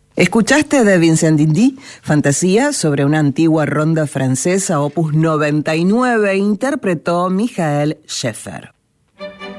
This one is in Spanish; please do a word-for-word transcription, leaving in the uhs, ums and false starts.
Escuchaste de Vincent Dindy, Fantasía sobre una antigua ronda francesa, opus noventa y nueve, interpretó Michael Schäfer.